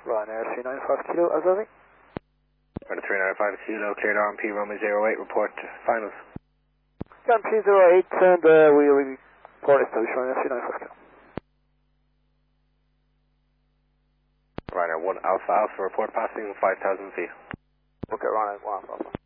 Ryanair 395 Kilo, Azazi. Ryanair 395 Kilo, cleared RMP runway 08, report finals. RMP 08 and we report established Ryanair 395 Kilo. Ryanair 1 Alpha Alpha, report passing 5,000 feet. Okay, Ryanair 1 Alpha Alpha.